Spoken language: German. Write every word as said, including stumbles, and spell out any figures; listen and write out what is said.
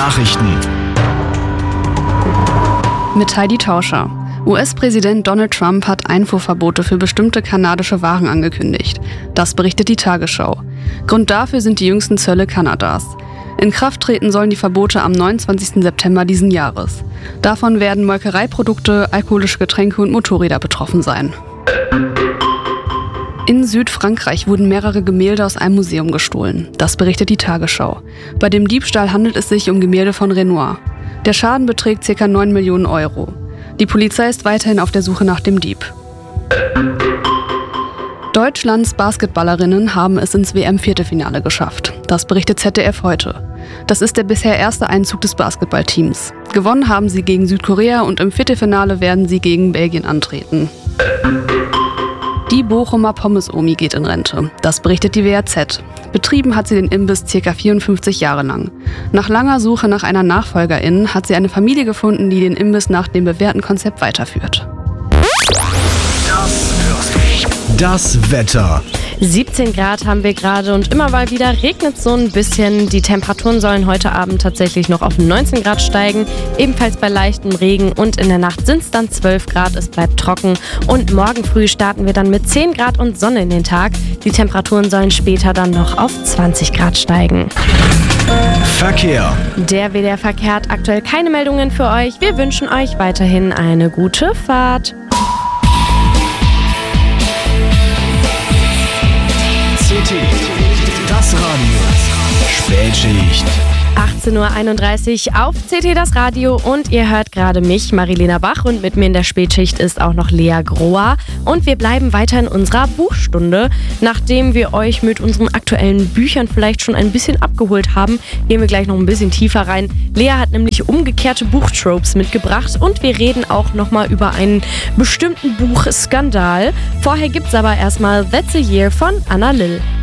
Nachrichten. Mit Heidi Tauscher. U S-Präsident Donald Trump hat Einfuhrverbote für bestimmte kanadische Waren angekündigt. Das berichtet die Tagesschau. Grund dafür sind die jüngsten Zölle Kanadas. In Kraft treten sollen die Verbote am neunundzwanzigsten September diesen Jahres. Davon werden Molkereiprodukte, alkoholische Getränke und Motorräder betroffen sein. In Südfrankreich wurden mehrere Gemälde aus einem Museum gestohlen. Das berichtet die Tagesschau. Bei dem Diebstahl handelt es sich um Gemälde von Renoir. Der Schaden beträgt ca. neun Millionen Euro. Die Polizei ist weiterhin auf der Suche nach dem Dieb. Deutschlands Basketballerinnen haben es ins W M-Viertelfinale geschafft. Das berichtet Z D F heute. Das ist der bisher erste Einzug des Basketballteams. Gewonnen haben sie gegen Südkorea und im Viertelfinale werden sie gegen Belgien antreten. Die Bochumer Pommes-Omi geht in Rente. Das berichtet die W A Z. Betrieben hat sie den Imbiss ca. vierundfünfzig Jahre lang. Nach langer Suche nach einer Nachfolgerin hat sie eine Familie gefunden, die den Imbiss nach dem bewährten Konzept weiterführt. Das Wetter. siebzehn Grad haben wir gerade und immer mal wieder regnet so ein bisschen. Die Temperaturen sollen heute Abend tatsächlich noch auf neunzehn Grad steigen, ebenfalls bei leichtem Regen, und in der Nacht sind es dann zwölf Grad, es bleibt trocken und morgen früh starten wir dann mit zehn Grad und Sonne in den Tag. Die Temperaturen sollen später dann noch auf zwanzig Grad steigen. Verkehr. Der W D R-Verkehr hat aktuell keine Meldungen für euch. Wir wünschen euch weiterhin eine gute Fahrt. C T, das Radio. Spätschicht. achtzehn Uhr einunddreißig auf C T das Radio und ihr hört gerade mich, Marilena Bach, und mit mir in der Spätschicht ist auch noch Lea Grohr und wir bleiben weiter in unserer Buchstunde. Nachdem wir euch mit unseren aktuellen Büchern vielleicht schon ein bisschen abgeholt haben, gehen wir gleich noch ein bisschen tiefer rein. Lea hat nämlich umgekehrte Buchtropes mitgebracht und wir reden auch nochmal über einen bestimmten Buchskandal. Vorher gibt's aber erstmal That's a Year von Anna Lill.